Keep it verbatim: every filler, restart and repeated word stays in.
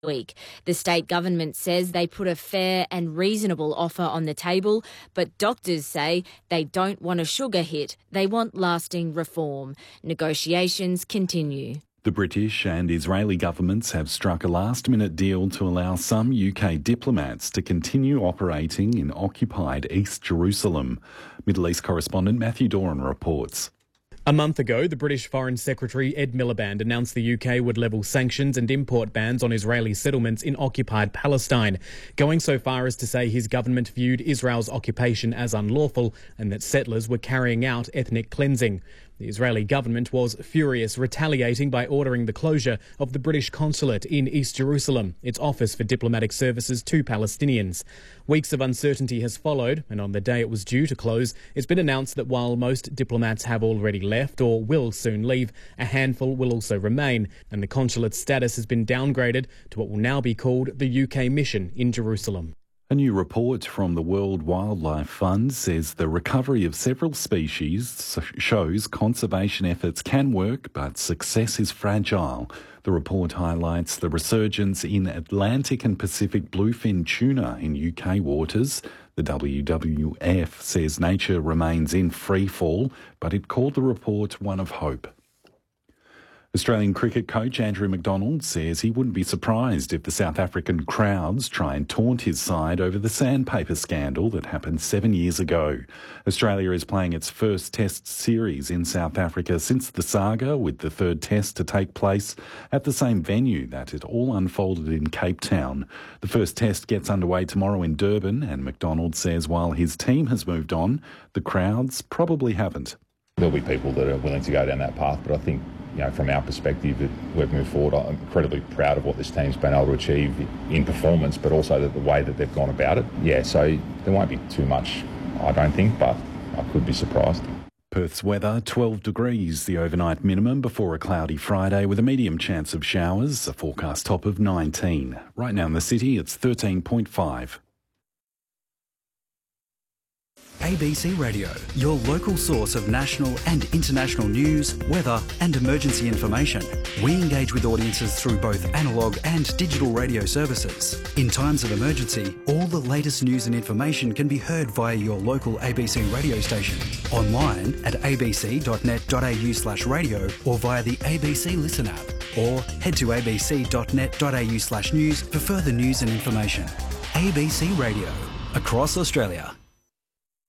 week. The state government says they put a fair and reasonable offer on the table, but doctors say they don't want a sugar hit. They want lasting reform. Negotiations continue. The British and Israeli governments have struck a last-minute deal to allow some U K diplomats to continue operating in occupied East Jerusalem. Middle East correspondent Matthew Doran reports. A month ago, the British Foreign Secretary Ed Miliband announced the U K would level sanctions and import bans on Israeli settlements in occupied Palestine, going so far as to say his government viewed Israel's occupation as unlawful and that settlers were carrying out ethnic cleansing. The Israeli government was furious, retaliating by ordering the closure of the British consulate in East Jerusalem, its office for diplomatic services to Palestinians. Weeks of uncertainty has followed, and on the day it was due to close, it's been announced that while most diplomats have already left or will soon leave, a handful will also remain, and the consulate's status has been downgraded to what will now be called the U K mission in Jerusalem. A new report from the World Wildlife Fund says the recovery of several species shows conservation efforts can work, but success is fragile. The report highlights the resurgence in Atlantic and Pacific bluefin tuna in U K waters. The W W F says nature remains in free fall, but it called the report one of hope. Australian cricket coach Andrew McDonald says he wouldn't be surprised if the South African crowds try and taunt his side over the sandpaper scandal that happened seven years ago. Australia is playing its first Test series in South Africa since the saga, with the third Test to take place at the same venue that it all unfolded in Cape Town. The first Test gets underway tomorrow in Durban, and McDonald says while his team has moved on, the crowds probably haven't. There'll be people that are willing to go down that path, but I think, you know, from our perspective, we've moved forward. I'm incredibly proud of what this team's been able to achieve in performance, but also the, the way that they've gone about it. Yeah, so there won't be too much, I don't think, but I could be surprised. Perth's weather, twelve degrees, the overnight minimum before a cloudy Friday with a medium chance of showers, a forecast top of nineteen. Right now in the city, it's thirteen point five. A B C Radio, your local source of national and international news, weather and emergency information. We engage with audiences through both analogue and digital radio services. In times of emergency, all the latest news and information can be heard via your local A B C radio station, online at abc.net.au slash radio or via the A B C Listen app, or head to abc.net.au slash news for further news and information. A B C Radio, across Australia.